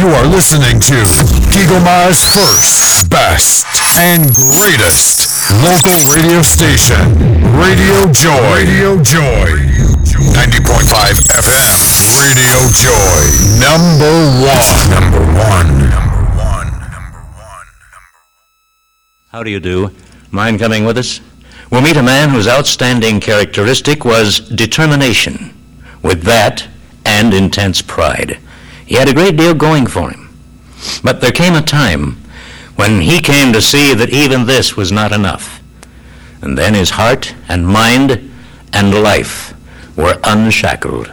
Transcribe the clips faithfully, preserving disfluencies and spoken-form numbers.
You are listening to Gigoma's first, best, and greatest local radio station, Radio Joy. Radio Joy. ninety point five F M. Radio Joy. Number one. Number one. Number one. Number one. How do you do? Mind coming with us? We'll meet a man whose outstanding characteristic was determination. With that and intense pride. He had a great deal going for him. But there came a time when he came to see that even this was not enough. And then his heart and mind and life were unshackled.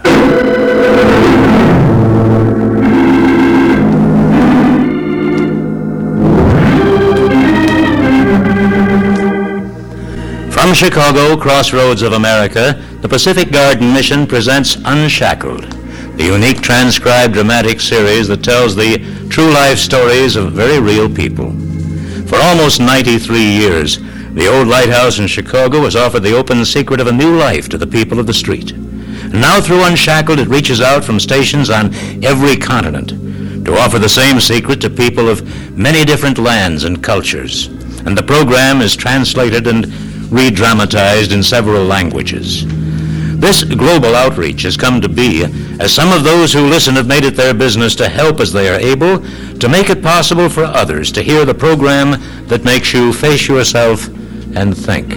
From Chicago, crossroads of America, the Pacific Garden Mission presents Unshackled, the unique transcribed dramatic series that tells the true life stories of very real people. For almost ninety-three years, the old lighthouse in Chicago has offered the open secret of a new life to the people of the street. And now through Unshackled, it reaches out from stations on every continent to offer the same secret to people of many different lands and cultures. And the program is translated and re-dramatized in several languages. This global outreach has come to be as some of those who listen have made it their business to help as they are able to make it possible for others to hear the program that makes you face yourself and think.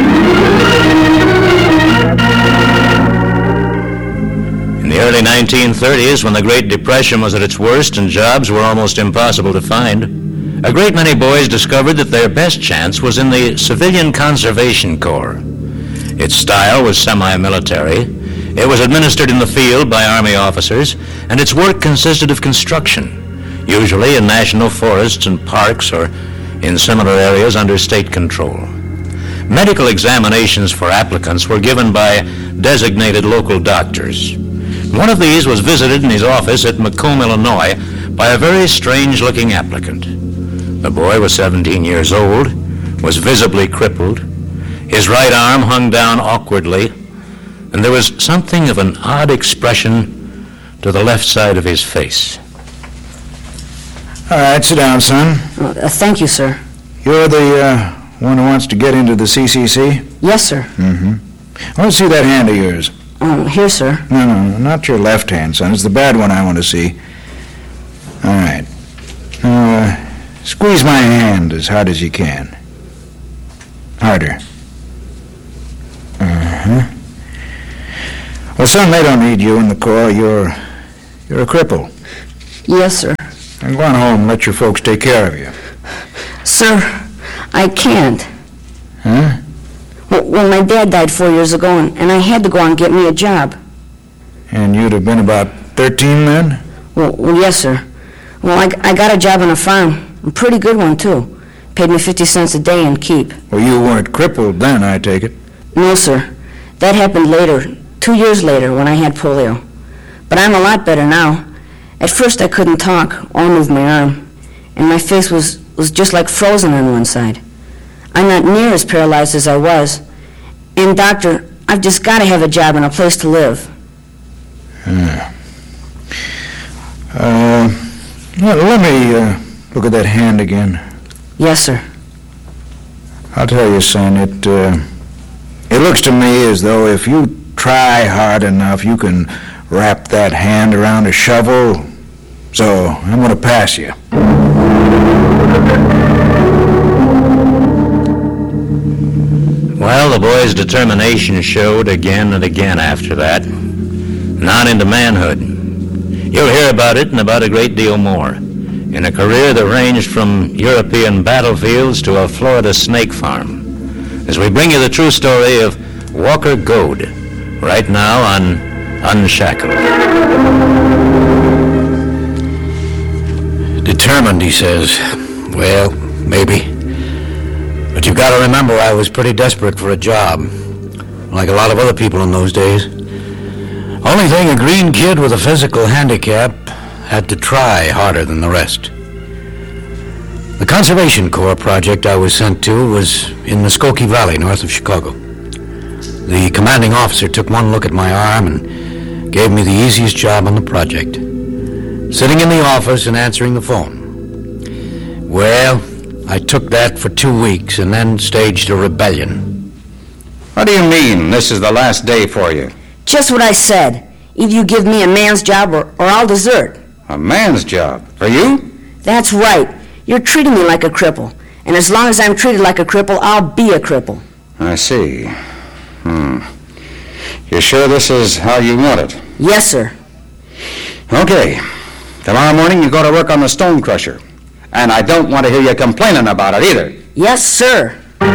In the early nineteen thirties, when the Great Depression was at its worst and jobs were almost impossible to find, a great many boys discovered that their best chance was in the Civilian Conservation Corps. Its style was semi-military. It was administered in the field by Army officers, and its work consisted of construction, usually in national forests and parks or in similar areas under state control. Medical examinations for applicants were given by designated local doctors. One of these was visited in his office at Macomb, Illinois, by a very strange-looking applicant. The boy was seventeen years old, was visibly crippled. His right arm hung down awkwardly, and there was something of an odd expression to the left side of his face. All right, sit down, son. Uh, thank you, sir. You're the uh, one who wants to get into the C C C? Yes, sir. Mm-hmm. I want to see that hand of yours. Um, here, sir. No, no, not your left hand, son. It's the bad one I want to see. All right. Now, uh, squeeze my hand as hard as you can. Harder. Uh-huh. Well, son, they don't need you in the Corps. You're, you're a cripple. Yes, sir. And go on home and let your folks take care of you. Sir, I can't. Huh? Well, well, my dad died four years ago, and, and I had to go out and get me a job. And you'd have been about thirteen then? Well, well yes, sir. Well, I, I got a job on a farm. A pretty good one, too. Paid me fifty cents a day and keep. Well, you weren't crippled then, I take it. No, sir. That happened later, two years later, when I had polio. But I'm a lot better now. At first, I couldn't talk or move my arm, and my face was, was just like frozen on one side. I'm not near as paralyzed as I was. And, doctor, I've just got to have a job and a place to live. Yeah. Uh, well, let me uh, look at that hand again. Yes, sir. I'll tell you, son, it, uh, it looks to me as though if you try hard enough, you can wrap that hand around a shovel. So I'm going to pass you. Well, the boy's determination showed again and again after that, not into manhood. You'll hear about it and about a great deal more, in a career that ranged from European battlefields to a Florida snake farm, as we bring you the true story of Walker Goad, right now on Unshackled. Determined, he says. Well, maybe. But you've got to remember I was pretty desperate for a job, like a lot of other people in those days. Only thing, a green kid with a physical handicap had to try harder than the rest. The Conservation Corps project I was sent to was in the Skokie Valley, north of Chicago. The commanding officer took one look at my arm and gave me the easiest job on the project. sitting in the office and answering the phone. Well, I took that for two weeks and then staged a rebellion. What do you mean, this is the last day for you? Just what I said. Either you give me a man's job or, or I'll desert. A man's job? For you? That's right. You're treating me like a cripple. And as long as I'm treated like a cripple, I'll be a cripple. I see. Hmm. You sure this is how you want it? Yes, sir. Okay. Tomorrow morning you go to work on the stone crusher. And I don't want to hear you complaining about it either. Yes, sir.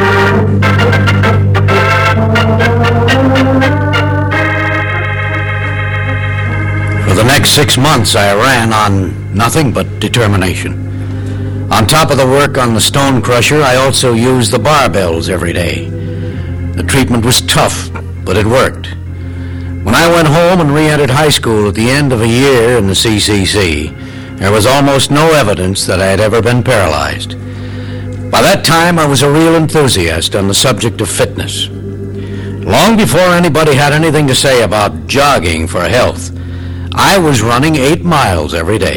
For the next six months, I ran on nothing but determination. On top of the work on the stone crusher, I also used the barbells every day. The treatment was tough, but it worked. When I went home and re-entered high school at the end of a year in the C C C, there was almost no evidence that I had ever been paralyzed. By that time, I was a real enthusiast on the subject of fitness. Long before anybody had anything to say about jogging for health, I was running eight miles every day.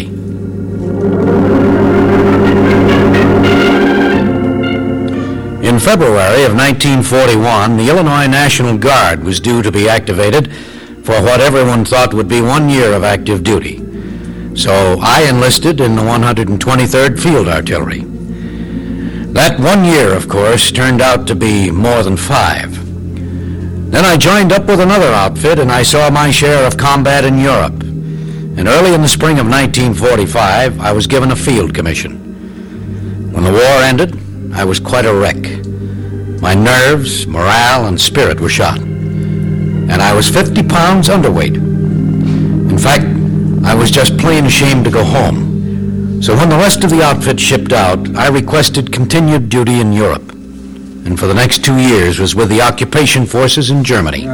In February of nineteen forty-one, the Illinois National Guard was due to be activated for what everyone thought would be one year of active duty. So I enlisted in the one hundred twenty-third Field Artillery. That one year, of course, turned out to be more than five. Then I joined up with another outfit, and I saw my share of combat in Europe. And early in the spring of nineteen forty-five, I was given a field commission. When the war ended, I was quite a wreck. My nerves, morale, and spirit were shot. And I was fifty pounds underweight. In fact, I was just plain ashamed to go home. So when the rest of the outfit shipped out, I requested continued duty in Europe. And for the next two years was with the occupation forces in Germany.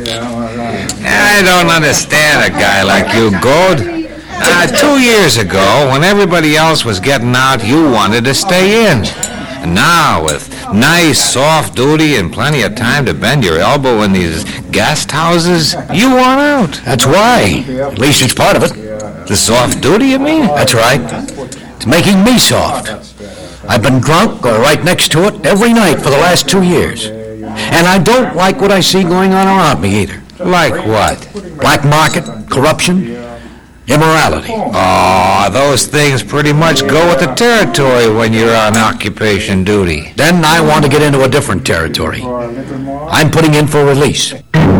I don't understand a guy like you, Gord. Uh, two years ago, when everybody else was getting out, you wanted to stay in. And now, with nice, soft duty and plenty of time to bend your elbow in these guest houses, you want out. That's why. At least it's part of it. The soft duty, you mean? That's right. It's making me soft. I've been drunk or right next to it every night for the last two years. And I don't like what I see going on around me either. Like what? Black market, corruption, immorality. Oh, those things pretty much go with the territory when you're on occupation duty. Then I want to get into a different territory. I'm putting in for release.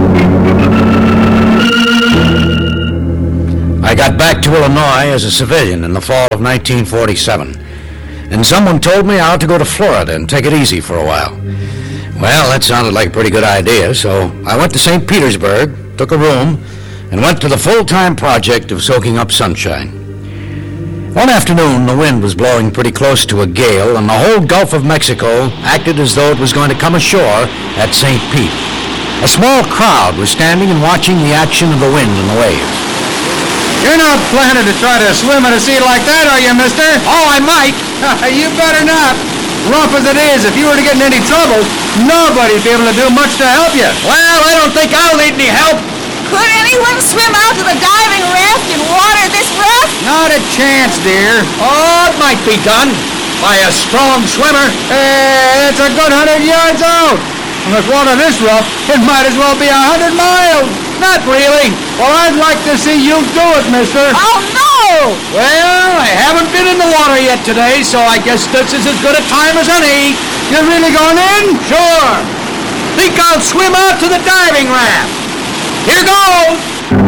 I got back to Illinois as a civilian in the fall of nineteen forty-seven. And someone told me I ought to go to Florida and take it easy for a while. Well, that sounded like a pretty good idea, so I went to Saint Petersburg, took a room, and went to the full-time project of soaking up sunshine. One afternoon, the wind was blowing pretty close to a gale, and the whole Gulf of Mexico acted as though it was going to come ashore at Saint Pete. A small crowd was standing and watching the action of the wind and the waves. You're not planning to try to swim in a sea like that, are you, mister? Oh, I might. You better not. Rough as it is, if you were to get in any trouble, nobody'd be able to do much to help you. Well, I don't think I'll need any help. Could anyone swim out to the diving raft and water this rough? Not a chance, dear. Oh, it might be done by a strong swimmer. Hey, it's a good hundred yards out. And with water this rough, it might as well be a hundred miles. Not really. Well, I'd like to see you do it, mister. Oh, no! Well, I haven't been in the water yet today, so I guess this is as good a time as any. You're really going in? Sure. Think I'll swim out to the diving raft. Here goes!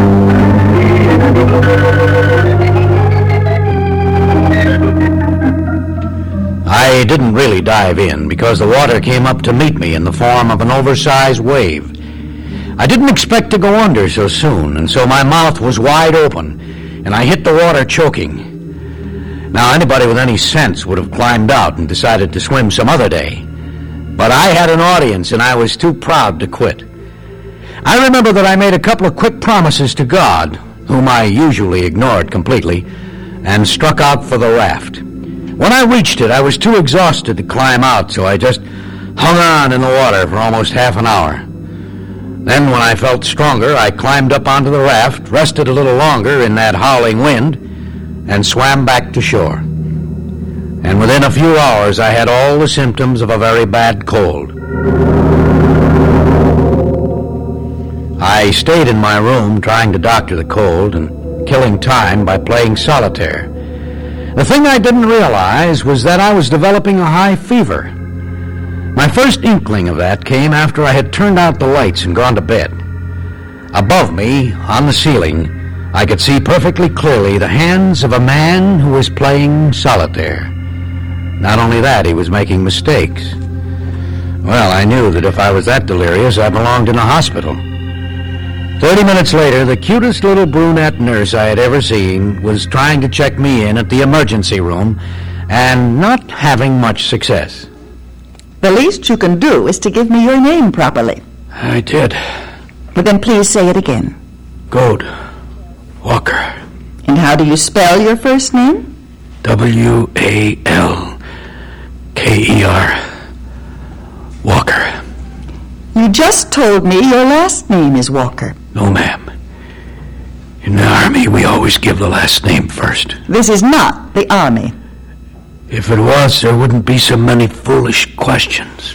I didn't really dive in because the water came up to meet me in the form of an oversized wave. I didn't expect to go under so soon, and so my mouth was wide open, and I hit the water choking. Now, anybody with any sense would have climbed out and decided to swim some other day. But I had an audience, and I was too proud to quit. I remember that I made a couple of quick promises to God, whom I usually ignored completely, and struck out for the raft. When I reached it, I was too exhausted to climb out, so I just hung on in the water for almost half an hour. Then, when I felt stronger, I climbed up onto the raft, rested a little longer in that howling wind, and swam back to shore. And within a few hours, I had all the symptoms of a very bad cold. I stayed in my room trying to doctor the cold and killing time by playing solitaire. The thing I didn't realize was that I was developing a high fever. My first inkling of that came after I had turned out the lights and gone to bed. Above me, on the ceiling, I could see perfectly clearly the hands of a man who was playing solitaire. Not only that, he was making mistakes. Well, I knew that if I was that delirious, I belonged in a hospital. Thirty minutes later, the cutest little brunette nurse I had ever seen was trying to check me in at the emergency room and not having much success. The least you can do is to give me your name properly. I did. Well, then please say it again. Gold Walker. And how do you spell your first name? W A L K E R. Walker. You just told me your last name is Walker. No, ma'am. In the Army, we always give the last name first. This is not the Army. If it was, there wouldn't be so many foolish questions.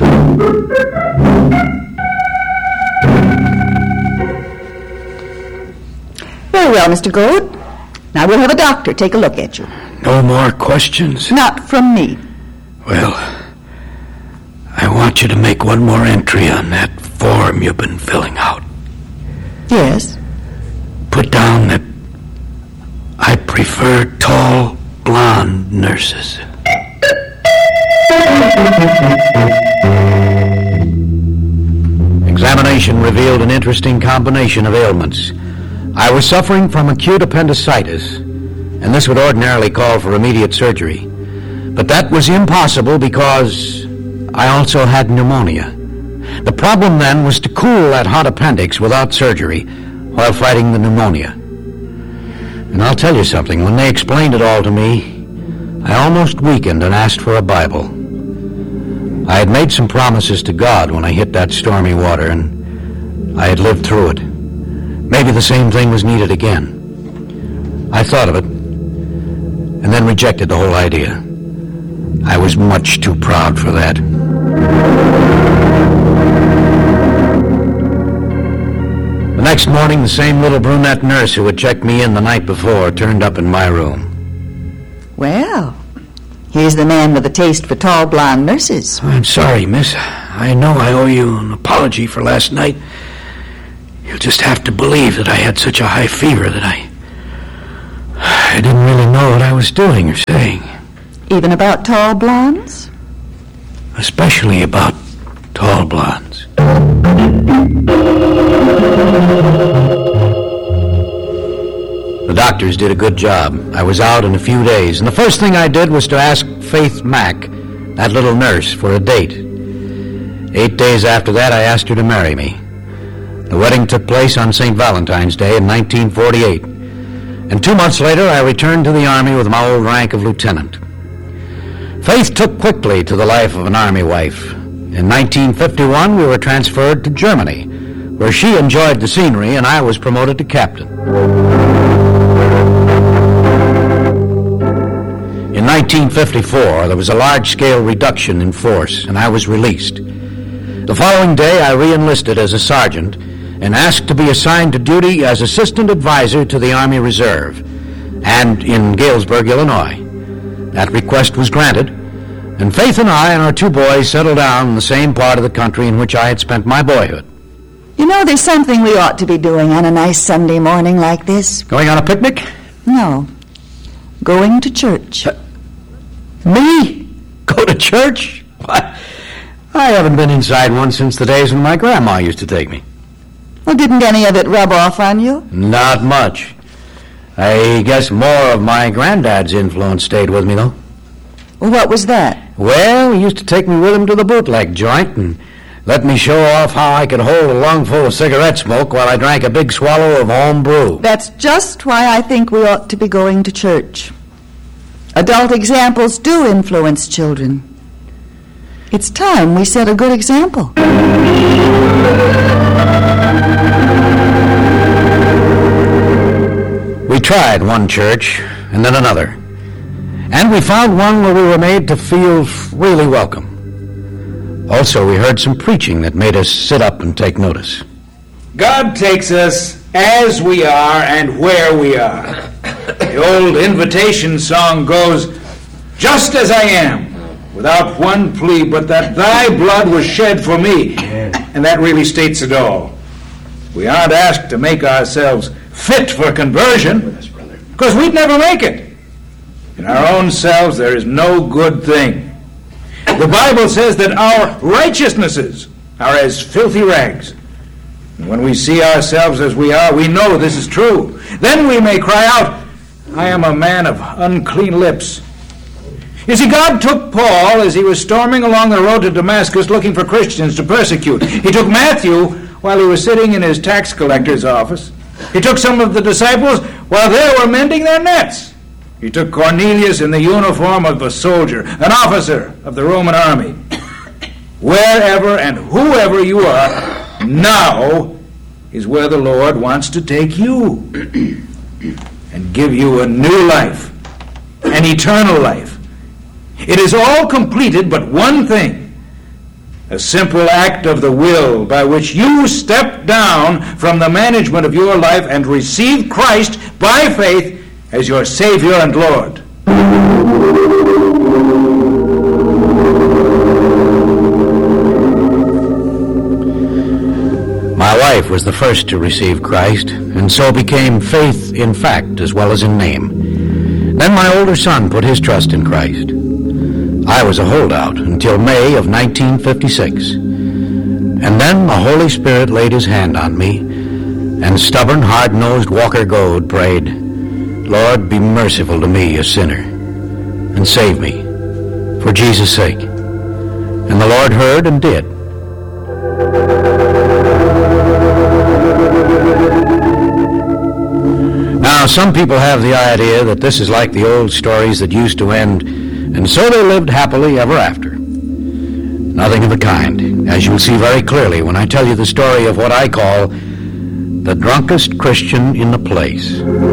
Very well, Mister Gold. Now we'll have a doctor take a look at you. No more questions? Not from me. Well, I want you to make one more entry on that form you've been filling out. Yes? Put down that I prefer tall, blonde nurses. Examination revealed an interesting combination of ailments. I was suffering from acute appendicitis, and this would ordinarily call for immediate surgery. But that was impossible because I also had pneumonia. The problem then was to cool that hot appendix without surgery while fighting the pneumonia. And I'll tell you something, when they explained it all to me, I almost weakened and asked for a Bible. I had made some promises to God when I hit that stormy water, and I had lived through it. Maybe the same thing was needed again. I thought of it, and then rejected the whole idea. I was much too proud for that. The next morning, the same little brunette nurse who had checked me in the night before turned up in my room. Well, here's the man with a taste for tall blonde nurses. I'm sorry, miss. I know I owe you an apology for last night. You'll just have to believe that I had such a high fever that I... I didn't really know what I was doing or saying. Even about tall blondes? Especially about tall blondes. The doctors did a good job. I was out in a few days, and the first thing I did was to ask Faith Mack, that little nurse, for a date. Eight days after that, I asked her to marry me. The wedding took place on Saint Valentine's Day in nineteen forty-eight, and two months later, I returned to the Army with my old rank of lieutenant. Faith took quickly to the life of an Army wife. In nineteen fifty-one, we were transferred to Germany, where she enjoyed the scenery and I was promoted to captain. In nineteen fifty-four, there was a large-scale reduction in force, and I was released. The following day, I re-enlisted as a sergeant and asked to be assigned to duty as assistant advisor to the Army Reserve, and in Galesburg, Illinois. That request was granted, and Faith and I and our two boys settled down in the same part of the country in which I had spent my boyhood. You know, there's something we ought to be doing on a nice Sunday morning like this. Going on a picnic? No. Going to church. Uh, me? Go to church? Why, I haven't been inside one since the days when my grandma used to take me. Well, didn't any of it rub off on you? Not much. I guess more of my granddad's influence stayed with me, though. Well, what was that? Well, he used to take me with him to the bootleg joint and let me show off how I could hold a lungful of cigarette smoke while I drank a big swallow of home brew. That's just why I think we ought to be going to church. Adult examples do influence children. It's time we set a good example. We tried one church, and then another. And we found one where we were made to feel really welcome. Also, we heard some preaching that made us sit up and take notice. God takes us as we are and where we are. The old invitation song goes, just as I am, without one plea, but that thy blood was shed for me. And that really states it all. We aren't asked to make ourselves fit for conversion, because we'd never make it. In our own selves, there is no good thing. The Bible says that our righteousnesses are as filthy rags. And when we see ourselves as we are, we know this is true. Then we may cry out, I am a man of unclean lips. You see, God took Paul as he was storming along the road to Damascus looking for Christians to persecute. He took Matthew while he was sitting in his tax collector's office. He took some of the disciples while they were mending their nets. He took Cornelius in the uniform of a soldier, an officer of the Roman army. Wherever and whoever you are, now is where the Lord wants to take you and give you a new life, an eternal life. It is all completed but one thing, a simple act of the will by which you step down from the management of your life and receive Christ by faith as your Savior and Lord. My wife was the first to receive Christ, and so became faith in fact as well as in name. Then my older son put his trust in Christ. I was a holdout until May of nineteen fifty-six. And then the Holy Spirit laid his hand on me, and stubborn, hard-nosed Walker Goad prayed, Lord, be merciful to me, a sinner, and save me, for Jesus' sake. And the Lord heard and did. Now, some people have the idea that this is like the old stories that used to end, and so they lived happily ever after. Nothing of the kind, as you'll see very clearly when I tell you the story of what I call the drunkest Christian in the place.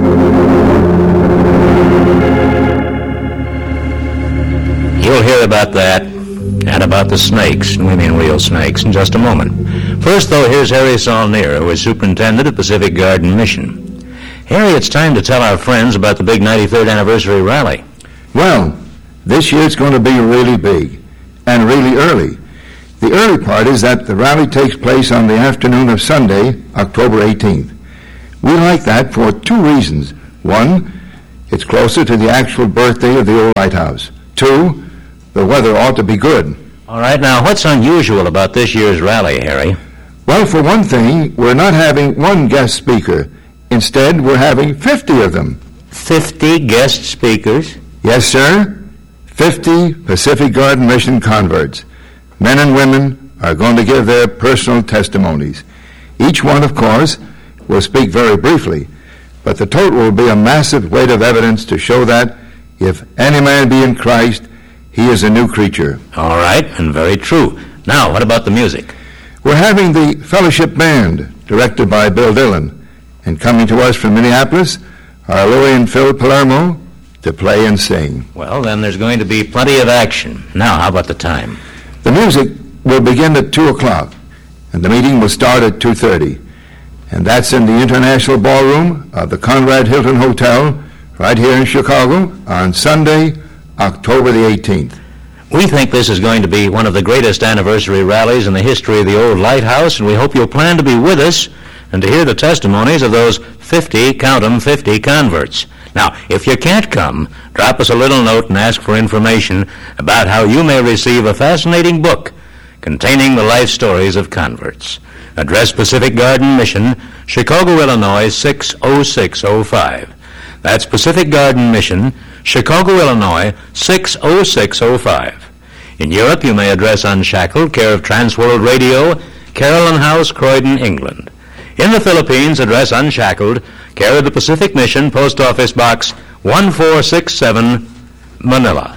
You'll hear about that and about the snakes, and we mean real snakes, in just a moment. First, though, here's Harry Saulnier, who is superintendent of Pacific Garden Mission. Harry, it's time to tell our friends about the big ninety-third anniversary rally. Well, this year it's going to be really big and really early. The early part is that the rally takes place on the afternoon of Sunday, October eighteenth. We like that for two reasons. One, it's closer to the actual birthday of the old lighthouse. Two, the weather ought to be good. All right, now, what's unusual about this year's rally, Harry? Well, for one thing, we're not having one guest speaker. Instead, we're having fifty of them. Fifty guest speakers? Yes, sir. Fifty Pacific Garden Mission converts. Men and women are going to give their personal testimonies. Each one, of course, will speak very briefly, but the total will be a massive weight of evidence to show that if any man be in Christ, he is a new creature. All right, and very true. Now, what about the music? We're having the Fellowship Band, directed by Bill Dillon, and coming to us from Minneapolis are Louie and Phil Palermo to play and sing. Well, then there's going to be plenty of action. Now, how about the time? The music will begin at two o'clock, and the meeting will start at two thirty. And that's in the International Ballroom of the Conrad Hilton Hotel, right here in Chicago, on Sunday, October the eighteenth. We think this is going to be one of the greatest anniversary rallies in the history of the old lighthouse, and we hope you'll plan to be with us and to hear the testimonies of those fifty, count 'em, fifty converts. Now, if you can't come, drop us a little note and ask for information about how you may receive a fascinating book containing the life stories of converts. Address Pacific Garden Mission, Chicago, Illinois, six oh six oh five. That's Pacific Garden Mission, Chicago, Illinois, six oh six oh five. In Europe, you may address Unshackled, care of Transworld Radio, Carolyn House, Croydon, England. In the Philippines, address Unshackled, care of the Pacific Mission, Post Office Box one four six seven, Manila.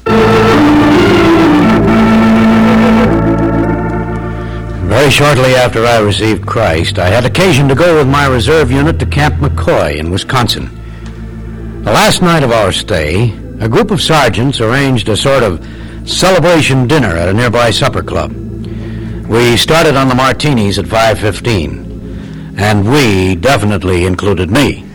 Very shortly after I received Christ, I had occasion to go with my reserve unit to Camp McCoy in Wisconsin. The last night of our stay, a group of sergeants arranged a sort of celebration dinner at a nearby supper club. We started on the martinis at five fifteen, and we definitely included me.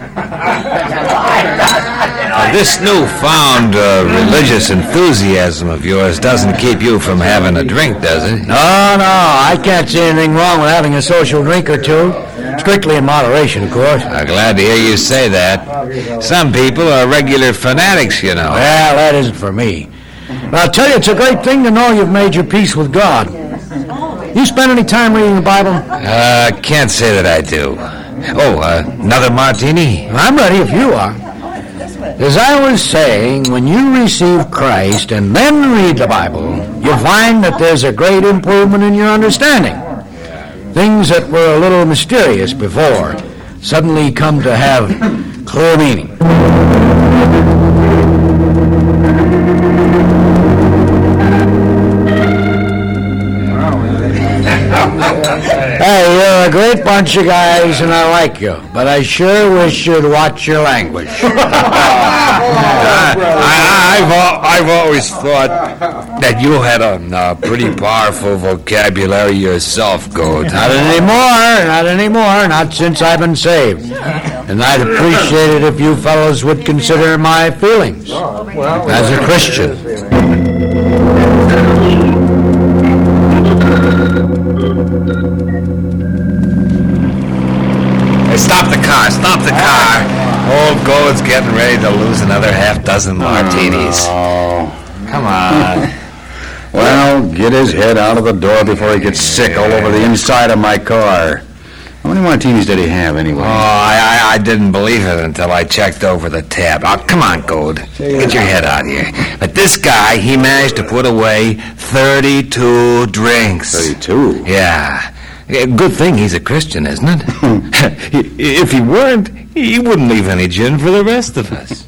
Uh, this newfound uh, religious enthusiasm of yours doesn't keep you from having a drink, does it? No, no, I can't see anything wrong with having a social drink or two. Strictly in moderation, of course. I'm glad to hear you say that. Some people are regular fanatics, you know. Well, that isn't for me. But I'll tell you, it's a great thing to know you've made your peace with God. You spend any time reading the Bible? Uh, can't say that I do. Oh, uh, another martini? I'm ready if you are. As I was saying, when you receive Christ and then read the Bible, you'll find that there's a great improvement in your understanding. Things that were a little mysterious before suddenly come to have clear meaning. Hey, you're a great bunch of guys, and I like you, but I sure wish you'd watch your language. I, I've, al- I've always thought that you had a uh, pretty powerful vocabulary yourself, Goat. Not anymore, not anymore, not since I've been saved. And I'd appreciate it if you fellows would consider my feelings as a Christian. Stop the car, stop the car. Old Gold's getting ready to lose another half dozen martinis. Oh. Come on. Well, get his head out of the door before he gets sick all over the inside of my car. How many martinis did he have, anyway? Oh, I, I, I didn't believe it until I checked over the tab. Oh, come on, Gold. Get your head out here. But this guy, he managed to put away thirty-two drinks. thirty-two? Yeah. Good thing he's a Christian, isn't it? If he weren't, he wouldn't leave any gin for the rest of us.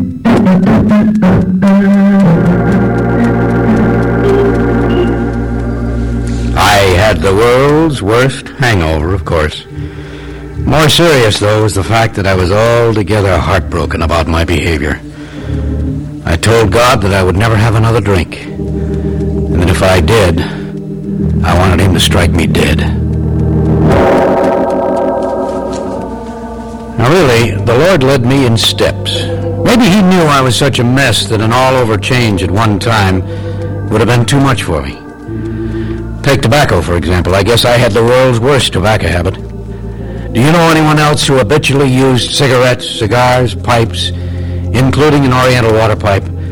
I had the world's worst hangover, of course. More serious, though, was the fact that I was altogether heartbroken about my behavior. I told God that I would never have another drink, and that if I did, I wanted him to strike me dead. Now, really, the Lord led me in steps. Maybe he knew I was such a mess that an all-over change at one time would have been too much for me. Take tobacco, for example. I guess I had the world's worst tobacco habit. Do you know anyone else who habitually used cigarettes, cigars, pipes, including an Oriental water pipe,